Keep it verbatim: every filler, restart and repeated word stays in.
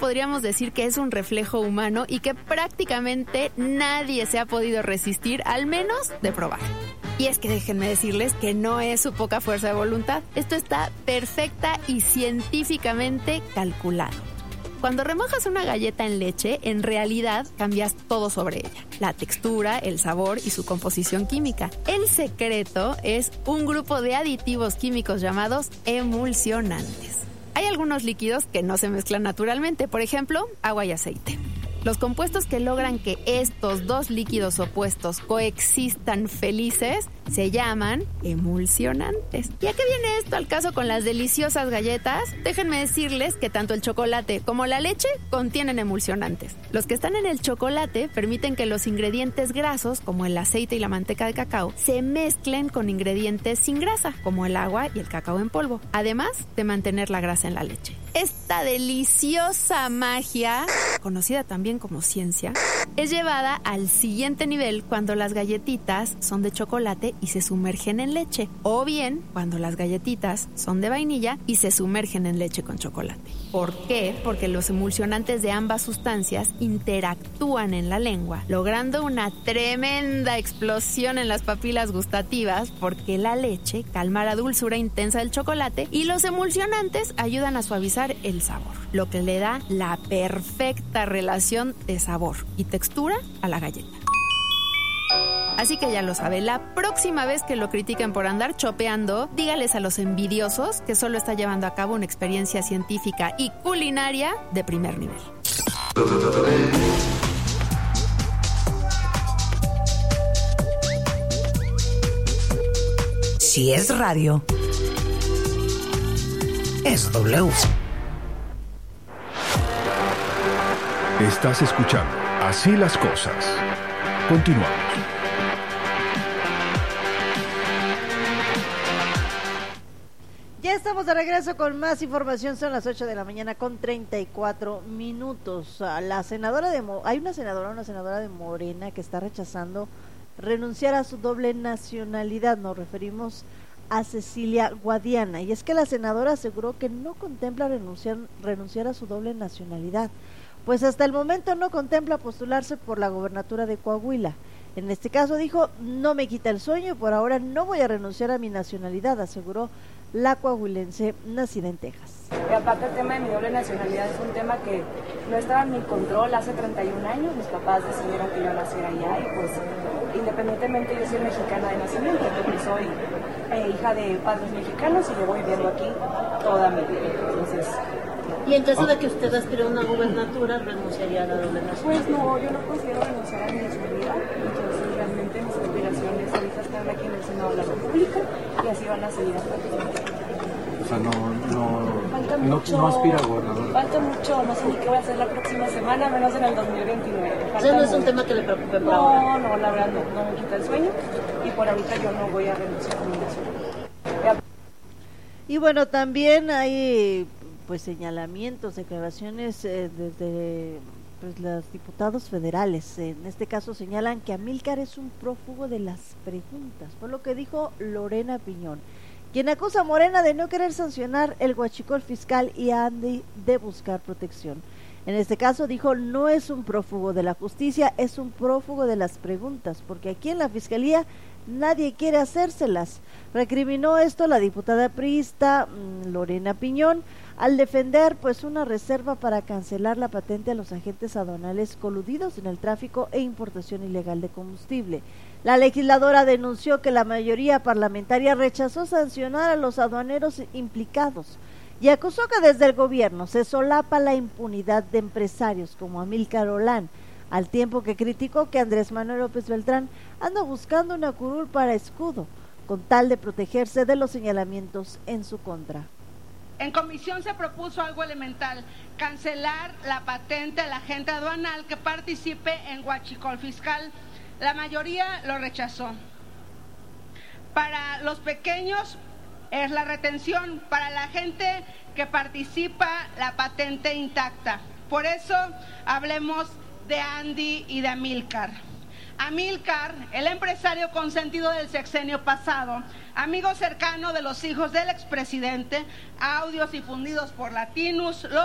podríamos decir que es un reflejo humano y que prácticamente nadie se ha podido resistir, al menos de probar. Y es que déjenme decirles que no es su poca fuerza de voluntad. Esto está perfecta y científicamente calculado. Cuando remojas una galleta en leche, en realidad cambias todo sobre ella. La textura, el sabor y su composición química. El secreto es un grupo de aditivos químicos llamados emulsionantes. Hay algunos líquidos que no se mezclan naturalmente, por ejemplo, agua y aceite. Los compuestos que logran que estos dos líquidos opuestos coexistan felices se llaman emulsionantes. ¿Y a qué viene esto al caso con las deliciosas galletas? Déjenme decirles que tanto el chocolate como la leche contienen emulsionantes. Los que están en el chocolate permiten que los ingredientes grasos, como el aceite y la manteca de cacao, se mezclen con ingredientes sin grasa, como el agua y el cacao en polvo, además de mantener la grasa en la leche. Esta deliciosa magia, conocida también como ciencia, es llevada al siguiente nivel cuando las galletitas son de chocolate y se sumergen en leche, o bien cuando las galletitas son de vainilla y se sumergen en leche con chocolate. ¿Por qué? Porque los emulsionantes de ambas sustancias interactúan en la lengua, logrando una tremenda explosión en las papilas gustativas, porque la leche calma la dulzura intensa del chocolate y los emulsionantes ayudan a suavizar el sabor, lo que le da la perfecta relación de sabor y textura a la galleta. Así que ya lo sabe, la próxima vez que lo critiquen por andar chopeando, dígales a los envidiosos que solo está llevando a cabo una experiencia científica y culinaria de primer nivel. Si es radio, es W. Estás escuchando Así las Cosas. Continuamos. Ya estamos de regreso con más información. Son las ocho de la mañana con treinta y cuatro minutos. La senadora de Mo- hay una senadora, una senadora de Morena que está rechazando renunciar a su doble nacionalidad. Nos referimos a Cecilia Guadiana. Y es que la senadora aseguró que no contempla renunciar, renunciar a su doble nacionalidad, pues hasta el momento no contempla postularse por la gobernatura de Coahuila. En este caso dijo, no me quita el sueño y por ahora no voy a renunciar a mi nacionalidad, aseguró la coahuilense nacida en Texas. Y aparte el tema de mi doble nacionalidad es un tema que no estaba en mi control hace treinta y un años, mis papás decidieron que yo naciera allá y pues independientemente yo soy mexicana de nacimiento, porque soy eh, hija de padres mexicanos y llevo viviendo aquí toda mi vida, entonces... Y en caso de que usted aspire a una gubernatura, ¿renunciaría a la doble nacionalidad? Pues no, yo no considero renunciar a mi nacionalidad, entonces realmente mis aspiraciones ahorita están aquí en el Senado de la República y así van a seguir hasta el O sea, no, no, no, mucho, no aspira a gobernador. Falta mucho, no sé ni qué voy a hacer la próxima semana, menos en el dos mil veintinueve. Falta o sea, no es mucho. un tema que le preocupe por no, ahora. No, la verdad no, no me quita el sueño y por ahorita yo no voy a renunciar a mi nacionalidad. Y bueno, también hay pues señalamientos, declaraciones eh, desde pues los diputados federales. En este caso señalan que Amílcar es un prófugo de las preguntas, fue lo que dijo Lorena Piñón, quien acusa a Morena de no querer sancionar el huachicol fiscal y a Andy de buscar protección. En este caso dijo, no es un prófugo de la justicia, es un prófugo de las preguntas, porque aquí en la fiscalía nadie quiere hacérselas. Recriminó esto la diputada priista Lorena Piñón al defender pues una reserva para cancelar la patente a los agentes aduanales coludidos en el tráfico e importación ilegal de combustible. La legisladora denunció que la mayoría parlamentaria rechazó sancionar a los aduaneros implicados y acusó que desde el gobierno se solapa la impunidad de empresarios como Amílcar Olán, al tiempo que criticó que Andrés Manuel López Beltrán anda buscando una curul para escudo, con tal de protegerse de los señalamientos en su contra. En comisión se propuso algo elemental, cancelar la patente al agente aduanal que participe en huachicol fiscal. La mayoría lo rechazó. Para los pequeños es la retención, para la gente que participa la patente intacta. Por eso hablemos de Andy y de Amílcar. Amílcar, el empresario consentido del sexenio pasado, amigo cercano de los hijos del expresidente, audios difundidos por Latinus,